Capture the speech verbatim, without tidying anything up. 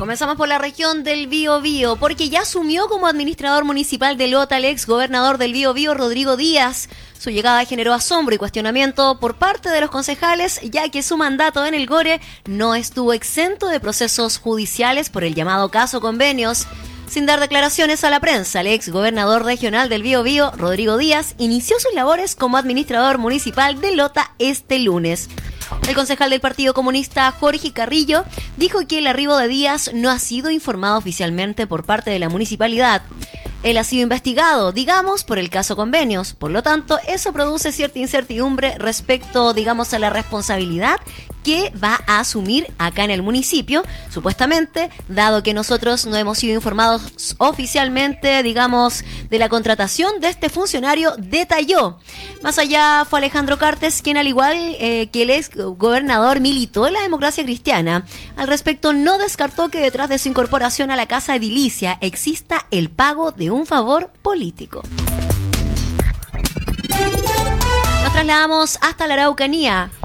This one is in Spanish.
Comenzamos por la región del Biobío, porque ya asumió como administrador municipal de Lota el ex gobernador del Biobío, Rodrigo Díaz. Su llegada generó asombro y cuestionamiento por parte de los concejales, ya que su mandato en el Gore no estuvo exento de procesos judiciales por el llamado caso Convenios. Sin dar declaraciones a la prensa, el ex gobernador regional del Biobío, Rodrigo Díaz, inició sus labores como administrador municipal de Lota este lunes. El concejal del Partido Comunista, Jorge Carrillo, dijo que el arribo de Díaz no ha sido informado oficialmente por parte de la municipalidad. Él ha sido investigado, digamos, por el caso Convenios. Por lo tanto, eso produce cierta incertidumbre respecto, digamos, a la responsabilidad que va a asumir acá en el municipio, supuestamente, dado que nosotros no hemos sido informados oficialmente, digamos, de la contratación de este funcionario, detalló. Más allá fue Alejandro Cartes, quien al igual eh, que el ex gobernador militó en la Democracia Cristiana. Al respecto, no descartó que detrás de su incorporación a la Casa Edilicia exista el pago de un favor político. Nos trasladamos hasta la Araucanía.